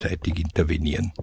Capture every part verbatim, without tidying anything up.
frühzeitig intervenieren.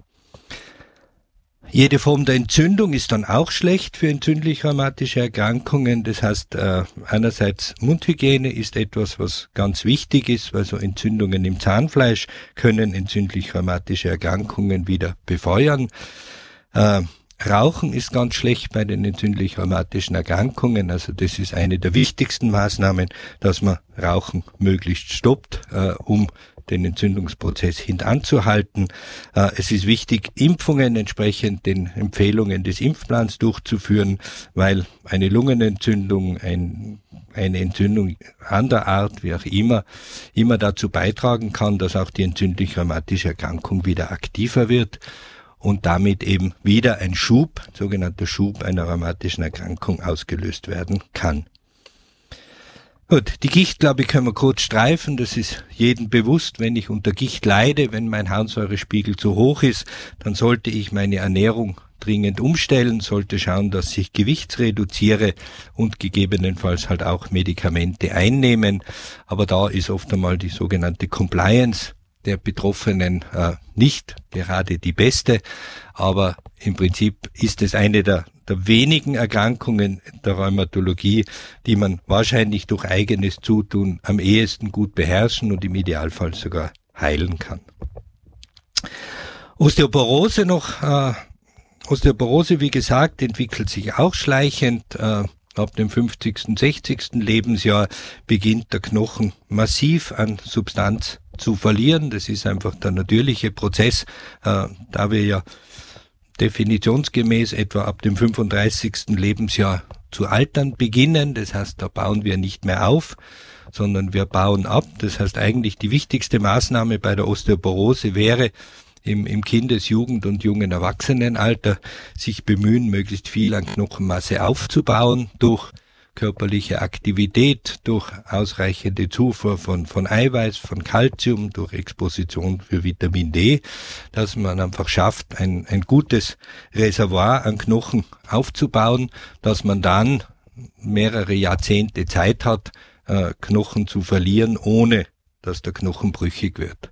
Jede Form der Entzündung ist dann auch schlecht für entzündlich-rheumatische Erkrankungen. Das heißt, äh, einerseits Mundhygiene ist etwas, was ganz wichtig ist, weil so Entzündungen im Zahnfleisch können entzündlich-rheumatische Erkrankungen wieder befeuern. Äh, Rauchen ist ganz schlecht bei den entzündlich-rheumatischen Erkrankungen. Also das ist eine der wichtigsten Maßnahmen, dass man Rauchen möglichst stoppt, äh, um den Entzündungsprozess hintanzuhalten. Äh, es ist wichtig, Impfungen entsprechend den Empfehlungen des Impfplans durchzuführen, weil eine Lungenentzündung, ein, eine Entzündung anderer Art, wie auch immer, immer dazu beitragen kann, dass auch die entzündlich-rheumatische Erkrankung wieder aktiver wird und damit eben wieder ein Schub, sogenannter Schub einer rheumatischen Erkrankung ausgelöst werden kann. Gut, die Gicht, glaube ich, können wir kurz streifen. Das ist jedem bewusst. Wenn ich unter Gicht leide, wenn mein Harnsäurespiegel zu hoch ist, dann sollte ich meine Ernährung dringend umstellen, sollte schauen, dass ich Gewicht reduziere und gegebenenfalls halt auch Medikamente einnehmen. Aber da ist oft einmal die sogenannte Compliance der Betroffenen äh, nicht gerade die beste. Aber im Prinzip ist es eine der der wenigen Erkrankungen der Rheumatologie, die man wahrscheinlich durch eigenes Zutun am ehesten gut beherrschen und im Idealfall sogar heilen kann. Osteoporose noch. Äh, Osteoporose, wie gesagt, entwickelt sich auch schleichend. Äh, ab dem fünfzigsten, sechzigsten Lebensjahr beginnt der Knochen massiv an Substanz zu verlieren. Das ist einfach der natürliche Prozess, äh, da wir ja definitionsgemäß etwa ab dem fünfunddreißigsten Lebensjahr zu altern beginnen. Das heißt, da bauen wir nicht mehr auf, sondern wir bauen ab. Das heißt, eigentlich die wichtigste Maßnahme bei der Osteoporose wäre, im, im Kindes-, Jugend- und jungen Erwachsenenalter sich bemühen, möglichst viel an Knochenmasse aufzubauen durch körperliche Aktivität, durch ausreichende Zufuhr von, von Eiweiß, von Calcium, durch Exposition für Vitamin D, dass man einfach schafft, ein, ein gutes Reservoir an Knochen aufzubauen, dass man dann mehrere Jahrzehnte Zeit hat, äh, Knochen zu verlieren, ohne dass der Knochen brüchig wird.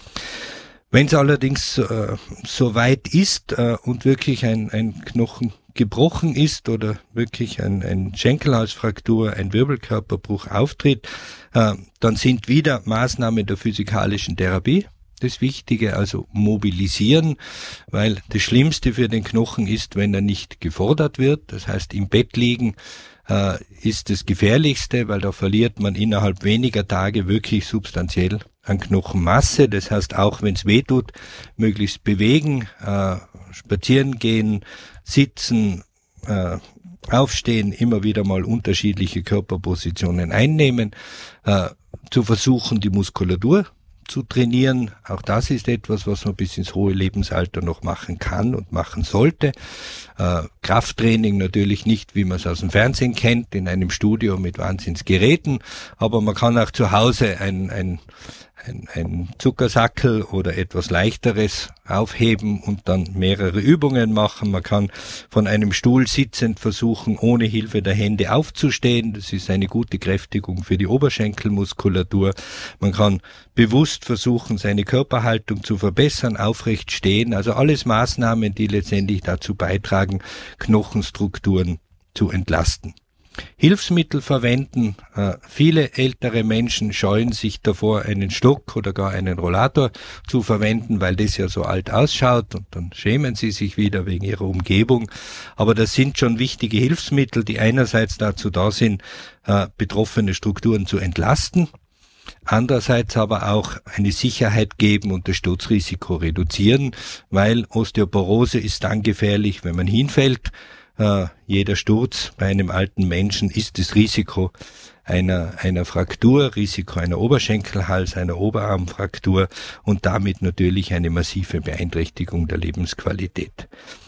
Wenn es allerdings äh, so weit ist äh, und wirklich ein, ein Knochen gebrochen ist oder wirklich ein, ein Schenkelhalsfraktur, ein Wirbelkörperbruch auftritt, äh, dann sind wieder Maßnahmen der physikalischen Therapie das Wichtige, also mobilisieren, weil das Schlimmste für den Knochen ist, wenn er nicht gefordert wird. Das heißt, im Bett liegen äh, ist das Gefährlichste, weil da verliert man innerhalb weniger Tage wirklich substanziell an Knochenmasse. Das heißt, auch wenn es weh tut, möglichst bewegen, äh, spazieren gehen, sitzen, äh, aufstehen, immer wieder mal unterschiedliche Körperpositionen einnehmen, äh, zu versuchen, die Muskulatur zu trainieren. Auch das ist etwas, was man bis ins hohe Lebensalter noch machen kann und machen sollte. Äh, Krafttraining natürlich nicht, wie man es aus dem Fernsehen kennt, in einem Studio mit Wahnsinnsgeräten, aber man kann auch zu Hause ein, ein Ein, ein Zuckersackel oder etwas Leichteres aufheben und dann mehrere Übungen machen. Man kann von einem Stuhl sitzend versuchen, ohne Hilfe der Hände aufzustehen. Das ist eine gute Kräftigung für die Oberschenkelmuskulatur. Man kann bewusst versuchen, seine Körperhaltung zu verbessern, aufrecht stehen. Also alles Maßnahmen, die letztendlich dazu beitragen, Knochenstrukturen zu entlasten. Hilfsmittel verwenden. Äh, viele ältere Menschen scheuen sich davor, einen Stock oder gar einen Rollator zu verwenden, weil das ja so alt ausschaut und dann schämen sie sich wieder wegen ihrer Umgebung. Aber das sind schon wichtige Hilfsmittel, die einerseits dazu da sind, äh, betroffene Strukturen zu entlasten, andererseits aber auch eine Sicherheit geben und das Sturzrisiko reduzieren, weil Osteoporose ist dann gefährlich, wenn man hinfällt. Uh, jeder Sturz bei einem alten Menschen ist das Risiko einer, einer Fraktur, Risiko einer Oberschenkelhals, einer Oberarmfraktur und damit natürlich eine massive Beeinträchtigung der Lebensqualität.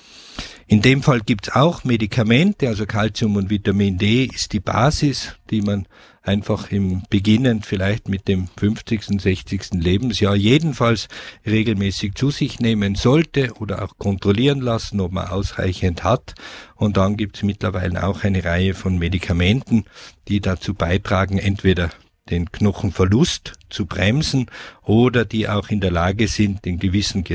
In dem Fall gibt's auch Medikamente, also Calcium und Vitamin D ist die Basis, die man einfach im Beginnen vielleicht mit dem fünfzigsten, sechzigsten Lebensjahr jedenfalls regelmäßig zu sich nehmen sollte oder auch kontrollieren lassen, ob man ausreichend hat. Und dann gibt's mittlerweile auch eine Reihe von Medikamenten, die dazu beitragen, entweder den Knochenverlust zu bremsen oder die auch in der Lage sind, in gewissen